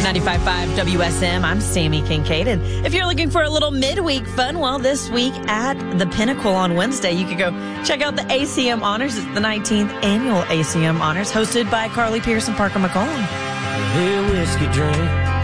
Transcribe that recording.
95.5 WSM, I'm Sammy Kincaid. And if you're looking for a little midweek fun, well, this week at the Pinnacle on Wednesday, you could go check out the ACM Honors. It's the 19th annual ACM Honors, hosted by Carly Pierce and Parker McCollum. Hey, whiskey drink.